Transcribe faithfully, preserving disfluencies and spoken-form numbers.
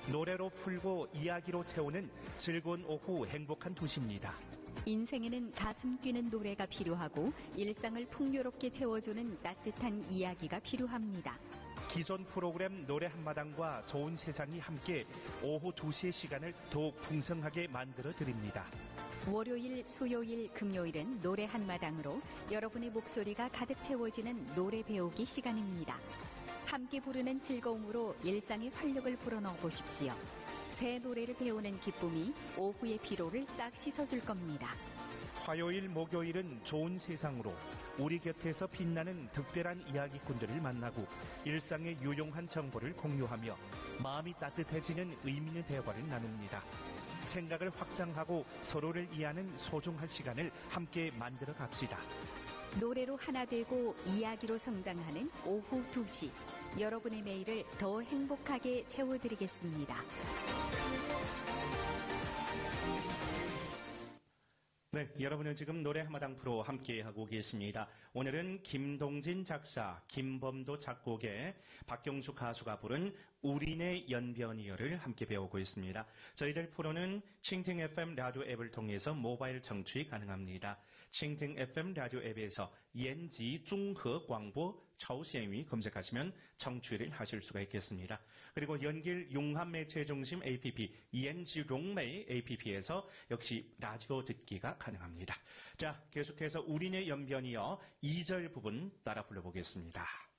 노래로 풀고 이야기로 채우는 즐거운 오후 행복한 도시입니다. 인생에는 가슴 뛰는 노래가 필요하고 일상을 풍요롭게 채워주는 따뜻한 이야기가 필요합니다. 기존 프로그램 노래 한마당과 좋은 세상이 함께 오후 두 시의 시간을 더욱 풍성하게 만들어 드립니다. 월요일, 수요일, 금요일은 노래 한마당으로 여러분의 목소리가 가득 채워지는 노래 배우기 시간입니다. 함께 부르는 즐거움으로 일상의 활력을 불어넣어 보십시오. 새 노래를 배우는 기쁨이 오후의 피로를 싹 씻어줄 겁니다. 화요일, 목요일은 좋은 세상으로 우리 곁에서 빛나는 특별한 이야기꾼들을 만나고 일상의 유용한 정보를 공유하며 마음이 따뜻해지는 의미 있는 대화를 나눕니다. 생각을 확장하고 서로를 이해하는 소중한 시간을 함께 만들어 갑시다. 노래로 하나 되고 이야기로 성장하는 오후 두 시. 여러분의 매일을 더 행복하게 채워드리겠습니다. 네, 여러분은 지금 노래 한마당 프로 함께하고 계십니다. 오늘은 김동진 작사, 김범도 작곡의 박경수 가수가 부른 우리네 연변이여를 함께 배우고 있습니다. 저희들 프로는 칭팅 에프엠 라디오 앱을 통해서 모바일 청취 가능합니다. 칭팅 에프엠 라디오 앱에서 연지 중허 광보 차오시행위 검색하시면 청취를 하실 수가 있겠습니다. 그리고 연길 융합 매체 중심 에이피피 연지 롱메이 에이피피에서 역시 라디오 듣기가 가능합니다. 자, 계속해서 우리네 연변이여 이 절 부분 따라 불러보겠습니다.